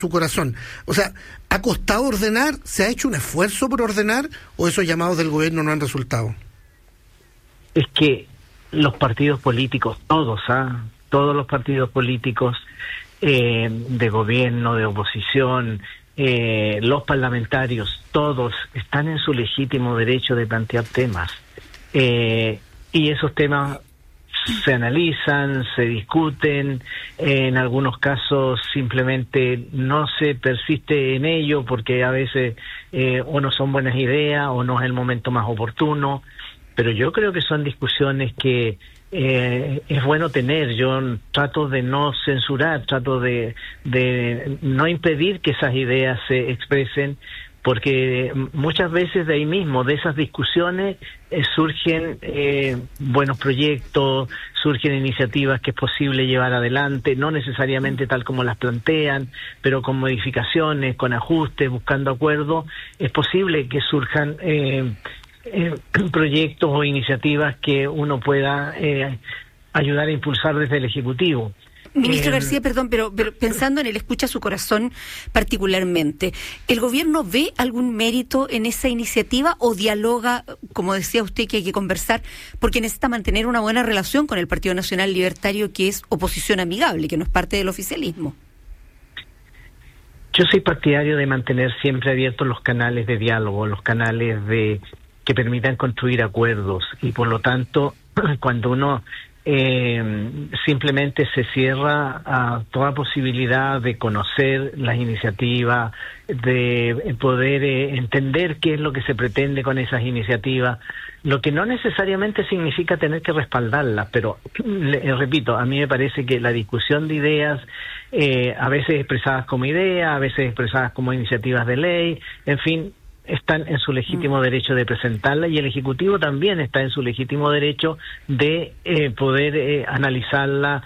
su corazón. O sea, ¿ha costado ordenar? ¿Se ha hecho un esfuerzo por ordenar? ¿O esos llamados del gobierno no han resultado? Es que los partidos políticos, todos los partidos políticos de gobierno, de oposición, los parlamentarios, todos están en su legítimo derecho de plantear temas. Y esos temas se analizan, se discuten, en algunos casos simplemente no se persiste en ello porque a veces o no son buenas ideas o no es el momento más oportuno, pero yo creo que son discusiones que es bueno tener. Yo trato de no censurar, trato de no impedir que esas ideas se expresen, porque muchas veces de ahí mismo, de esas discusiones, surgen buenos proyectos, surgen iniciativas que es posible llevar adelante, no necesariamente tal como las plantean, pero con modificaciones, con ajustes, buscando acuerdos, es posible que surjan proyectos o iniciativas que uno pueda ayudar a impulsar desde el Ejecutivo. Ministro García, perdón, pero pensando en el escucha a su corazón particularmente, ¿el gobierno ve algún mérito en esa iniciativa o dialoga, como decía usted, que hay que conversar, porque necesita mantener una buena relación con el Partido Nacional Libertario, que es oposición amigable, que no es parte del oficialismo? Yo soy partidario de mantener siempre abiertos los canales de diálogo, los canales que permitan construir acuerdos, y por lo tanto, cuando uno simplemente se cierra a toda posibilidad de conocer las iniciativas, de poder entender qué es lo que se pretende con esas iniciativas, lo que no necesariamente significa tener que respaldarlas, pero repito, a mí me parece que la discusión de ideas, a veces expresadas como ideas, a veces expresadas como iniciativas de ley, en fin, están en su legítimo derecho de presentarla, y el Ejecutivo también está en su legítimo derecho de poder analizarla,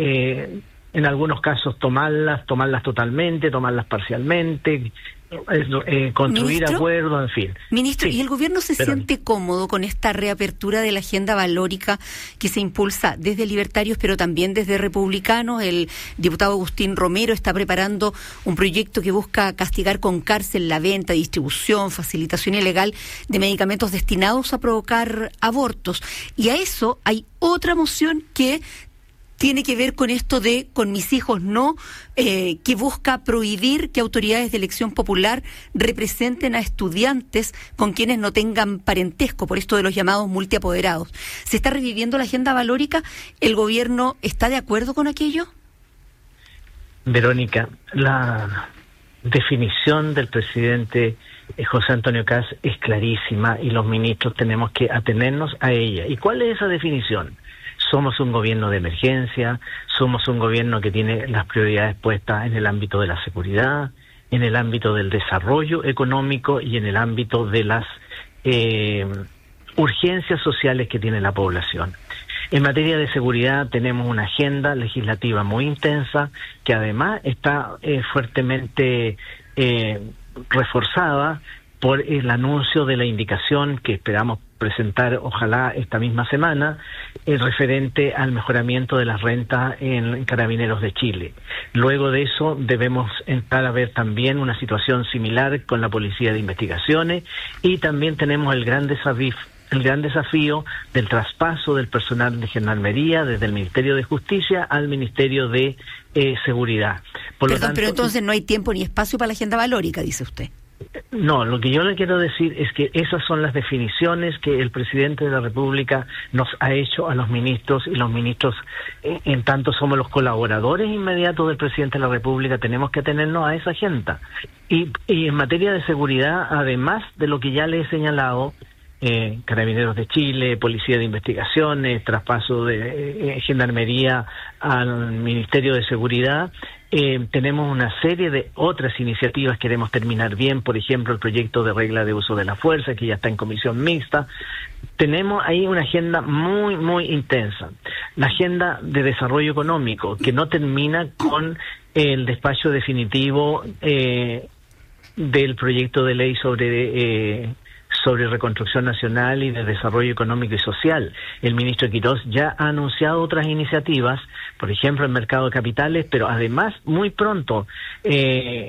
en algunos casos tomarlas totalmente, tomarlas parcialmente, construir acuerdos, en fin. Ministro, sí, ¿y el gobierno se siente cómodo con esta reapertura de la agenda valórica que se impulsa desde libertarios, pero también desde republicanos? El diputado Agustín Romero está preparando un proyecto que busca castigar con cárcel la venta, distribución, facilitación ilegal de medicamentos destinados a provocar abortos. Y a eso hay otra moción que tiene que ver con esto de con mis hijos no, que busca prohibir que autoridades de elección popular representen a estudiantes con quienes no tengan parentesco, por esto de los llamados multiapoderados. ¿Se está reviviendo la agenda valórica? ¿El gobierno está de acuerdo con aquello? Verónica, la definición del presidente José Antonio Kast es clarísima y los ministros tenemos que atenernos a ella. ¿Y cuál es esa definición? Somos un gobierno de emergencia, somos un gobierno que tiene las prioridades puestas en el ámbito de la seguridad, en el ámbito del desarrollo económico y en el ámbito de las urgencias sociales que tiene la población. En materia de seguridad tenemos una agenda legislativa muy intensa que además está fuertemente reforzada por el anuncio de la indicación que esperamos presentar, ojalá esta misma semana, referente al mejoramiento de las rentas en Carabineros de Chile. Luego de eso debemos entrar a ver también una situación similar con la Policía de Investigaciones, y también tenemos el gran desafío del traspaso del personal de Gendarmería desde el Ministerio de Justicia al Ministerio de Seguridad. Perdón, pero entonces no hay tiempo ni espacio para la agenda valórica, dice usted. No, lo que yo le quiero decir es que esas son las definiciones que el presidente de la República nos ha hecho a los ministros, y los ministros, en tanto somos los colaboradores inmediatos del presidente de la República, tenemos que atenernos a esa agenda. Y en materia de seguridad, además de lo que ya le he señalado, Carabineros de Chile, Policía de Investigaciones, traspaso de Gendarmería al Ministerio de Seguridad, tenemos una serie de otras iniciativas que queremos terminar bien, por ejemplo el proyecto de regla de uso de la fuerza, que ya está en comisión mixta. Tenemos ahí una agenda muy, muy intensa. La agenda de desarrollo económico, que no termina con el despacho definitivo del proyecto de ley sobre reconstrucción nacional y de desarrollo económico y social. El ministro Quirós ya ha anunciado otras iniciativas, por ejemplo, el mercado de capitales, pero además muy pronto